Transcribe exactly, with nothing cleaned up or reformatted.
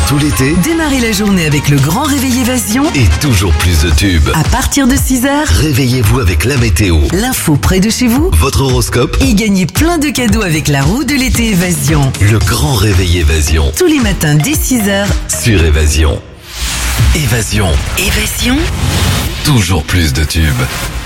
tout l'été, Démarrez la journée avec le grand réveil Évasion. et toujours plus de tubes. À partir de six heures, Réveillez-vous avec la météo, l'info près de chez vous. votre horoscope, Et gagnez plein de cadeaux avec la roue de l'été Évasion. le grand réveil Évasion Tous les matins dès six heures. sur Évasion. Évasion, Évasion, toujours plus de tubes.